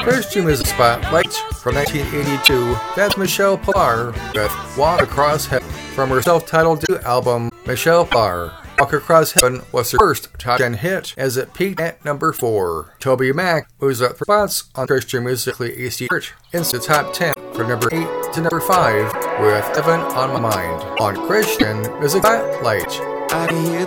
Christian Music Spotlight from 1982, that's Michelle Pillar with Walk Across Heaven from her self-titled debut album, Michelle Pillar. Walk Across Heaven was her first top 10 hit as it peaked at number 4. Toby Mac moves up 3 spots on Christian Musically AC chart into the top 10 from number 8 to number 5 with Heaven on My Mind on Christian Music Spotlight. I can hear